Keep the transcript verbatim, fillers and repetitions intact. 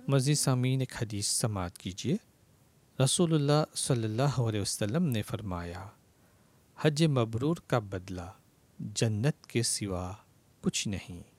मज़ीद सामीन एक हदीस समाअत कीजिए। रसूलुल्लाह सल्लल्लाहु अलैहि वसल्लम ने फरमाया, हज मबरूर का बदला जन्नत के सिवा कुछ नहीं।